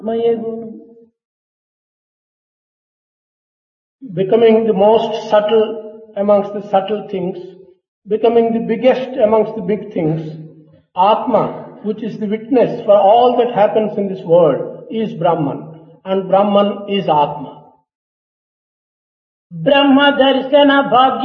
మయగును. becoming the most subtle amongst the subtle things, becoming the biggest amongst the big things, Atma, which is the witness for all that happens in this world, is Brahman, and Brahman is Atma. బ్రహ్మ దర్శన భాగ్య